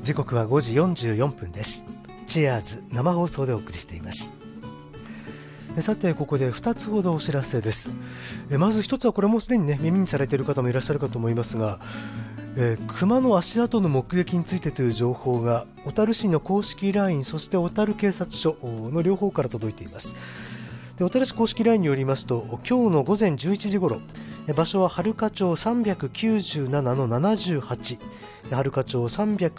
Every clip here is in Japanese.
時刻は5時44分です。チアーズ生放送でお送りしています。さて、ここで2つほどお知らせです。まず1つは、これもすでにね耳にされている方もいらっしゃるかと思いますが、熊の足跡の目撃についてという情報が小樽市の公式 LINE、そして小樽警察署の両方から届いています。で、小樽市公式 LINE によりますと、今日の午前11時ごろ、場所は春華町397-78、春華町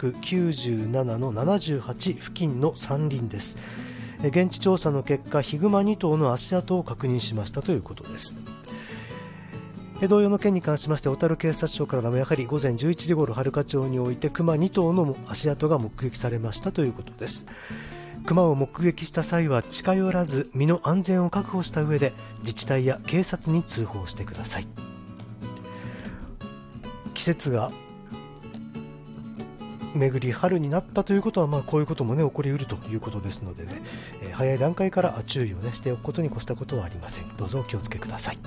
397-78付近の山林です。現地調査の結果、ヒグマ2頭の足跡を確認しましたということです。同様の件に関しまして、小樽警察署からもやはり午前11時ごろ、春華町において熊2頭の足跡が目撃されましたということです。熊を目撃した際は近寄らず、身の安全を確保した上で自治体や警察に通報してください。季節が巡り春になったということは、こういうこともね起こりうるということですのでね、早い段階から注意をねしておくことに越したことはありません。どうぞお気をつけください。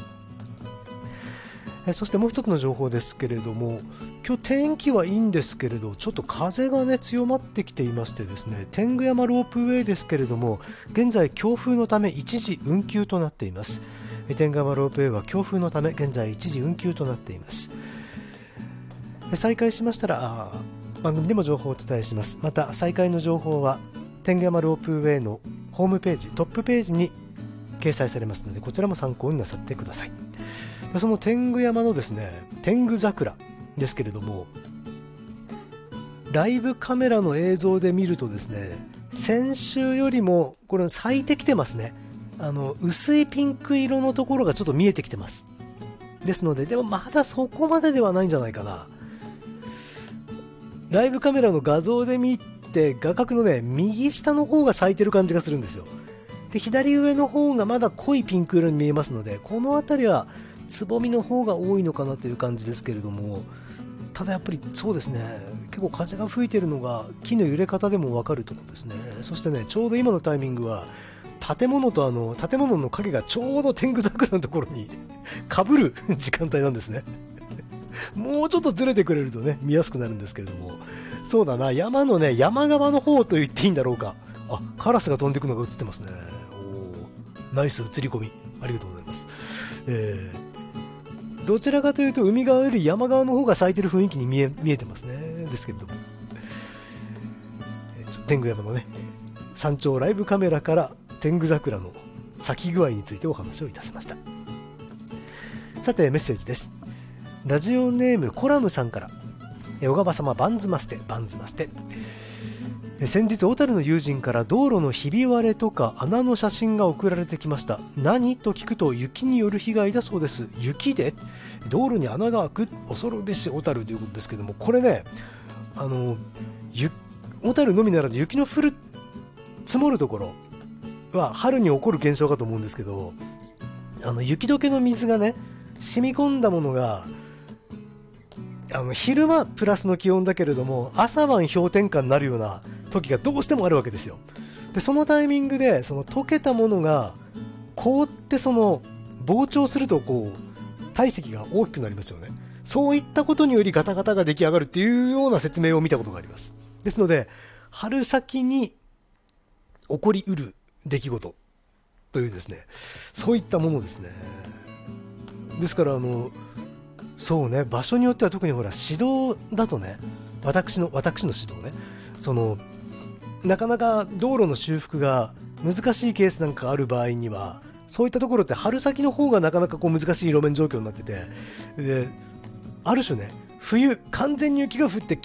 そしてもう一つの情報ですけれども、今日天気はいいんですけれど、ちょっと風がね強まってきていましてですね、天狗山ロープウェイですけれども、現在強風のため一時運休となっています。天狗山ロープウェイは強風のため現在一時運休となっています。再開しましたら番組でも情報をお伝えします。また再開の情報は天狗山ロープウェイのホームページ、トップページに掲載されますので、こちらも参考になさってください。その天狗山のですね、天狗桜ですけれども、ライブカメラの映像で見るとですね、先週よりもこれ咲いてきてますね。薄いピンク色のところがちょっと見えてきてます。ですので、でもまだそこまでではないんじゃないかな。ライブカメラの画像で見て、画角のね右下の方が咲いてる感じがするんですよ。で、左上の方がまだ濃いピンク色に見えますので、この辺りはつぼみの方が多いのかなという感じですけれども、ただやっぱりそうですね、結構風が吹いているのが木の揺れ方でも分かるところですね。そしてね、ちょうど今のタイミングは建物と建物の影がちょうど天狗桜のところに被る時間帯なんですね。もうちょっとずれてくれるとね見やすくなるんですけれども、そうだな、山のね山側の方と言っていいんだろうか。カラスが飛んでいくのが映ってますね。ナイス映り込み、ありがとうございます。どちらかというと海側より山側の方が咲いてる雰囲気に見えてますね。ですけれども、天狗山のね山頂ライブカメラから天狗桜の咲き具合についてお話をいたしました。さて、メッセージです。ラジオネームコラムさんから、小川様バンズマステ、バンズマステ。先日小樽の友人から道路のひび割れとか穴の写真が送られてきました。何と聞くと、雪による被害だそうです。雪で道路に穴が開く、恐るべし小樽ということですけども、これね、小樽のみならず雪の積もるところは春に起こる現象かと思うんですけど、雪解けの水がね染み込んだものが昼間プラスの気温だけれども、朝晩氷点下になるような時がどうしてもあるわけですよ。で、そのタイミングでその溶けたものが凍って、その膨張すると体積が大きくなりますよね。そういったことによりガタガタが出来上がるっていうような説明を見たことがあります。ですので、春先に起こりうる出来事というですね、そういったものですね。ですからそうね、場所によっては特にほら市道だとね、私の市道ね、なかなか道路の修復が難しいケースなんかある場合には、そういったところって春先の方がなかなか難しい路面状況になってて、で、ある種ね、冬完全に雪が降って